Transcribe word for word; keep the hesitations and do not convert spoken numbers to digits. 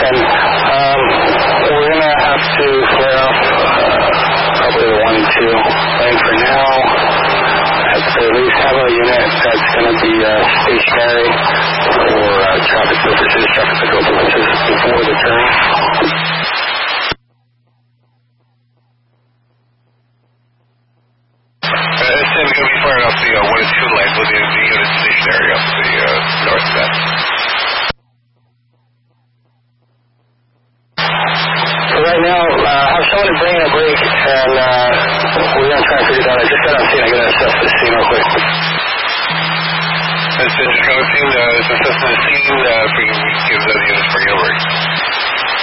again. Um, we're going to have to flare off uh, probably the one and two lane for now. Have to at least have a unit that's going to be uh, stationary for uh, traffic purposes, traffic control purposes before the turn. It's going to be firing off the uh, one and two lane with the, the unit stationary off the uh, north of that. So right now, uh, have someone bring in a brake, and uh, we're going to try and figure it out. I just got on scene. I'm going to assess the scene real quick. As the engine scene, uh, is assessing the scene, uh, if we can give the units bring in a brake.